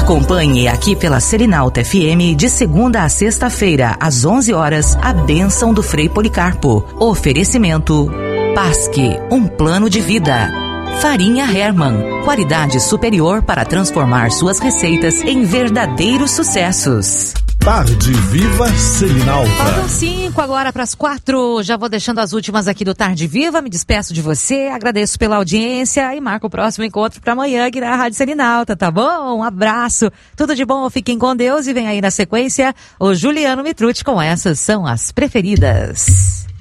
Acompanhe aqui pela Selinalta FM de segunda a sexta-feira, às 11 horas, a bênção do Frei Policarpo. Oferecimento Pasque, um plano de vida. Farinha Hermann, qualidade superior para transformar suas receitas em verdadeiros sucessos. Tarde Viva Selinalta. Faltam 5 agora para as 4. Já vou deixando as últimas aqui do Tarde Viva. Me despeço de você, agradeço pela audiência e marco o próximo encontro para amanhã aqui na Rádio Selinalta, tá bom? Um abraço, tudo de bom, fiquem com Deus e vem aí na sequência o Juliano Mitrucci com Essas São as Preferidas.